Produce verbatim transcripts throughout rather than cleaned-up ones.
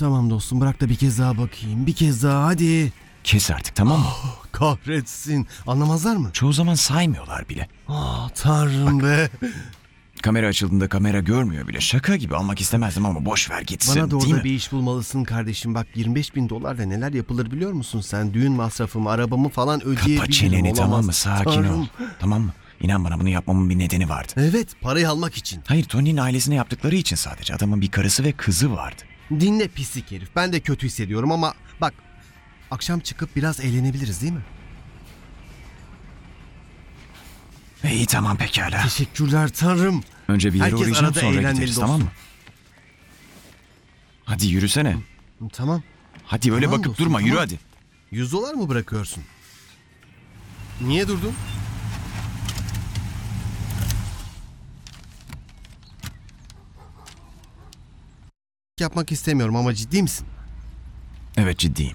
Tamam dostum, bırak da bir kez daha bakayım. Bir kez daha hadi. Kes artık, tamam mı? Oh, kahretsin. Anlamazlar mı? Çoğu zaman saymıyorlar bile. Ah tanrım be. Kamera açıldığında kamera görmüyor bile. Şaka gibi, almak istemezdim ama boş ver gitsin, Bana da değil orada mi? bir iş bulmalısın kardeşim. Bak, yirmi beş bin dolarla neler yapılır biliyor musun sen? Düğün masrafımı, arabamı falan ödeyebilirim. Kapa çeneni, olamaz. tamam mı? Sakin Tanrım. ol. Tamam mı? İnan bana, bunu yapmamın bir nedeni vardı. Evet, parayı almak için. Hayır, Tony'nin ailesine yaptıkları için sadece. Adamın bir karısı ve kızı vardı. Dinle pislik herif. Ben de kötü hissediyorum ama bak, akşam çıkıp biraz eğlenebiliriz değil mi? İyi, tamam, pekala. Teşekkürler tanrım. Önce bir yere Herkes uğrayacağım, arada sonra eğlenmeli gideriz, dostum. tamam mı? Hadi yürüsene. Tamam. Hadi öyle Tamam bakıp dostum, durma, yürü tamam. hadi. Yüz dolar mı bırakıyorsun? Niye durdun? Yapmak istemiyorum ama ciddi misin? Evet, ciddiyim.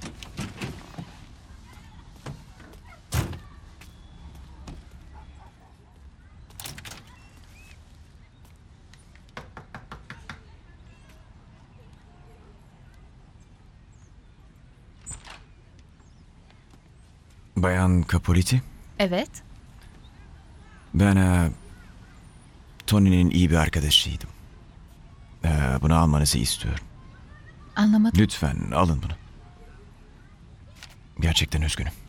Bayan Capoliti, Evet. ben e, Tony'nin iyi bir arkadaşıydım. E, bunu almanızı istiyorum. Anlamadım. Lütfen alın bunu. Gerçekten üzgünüm.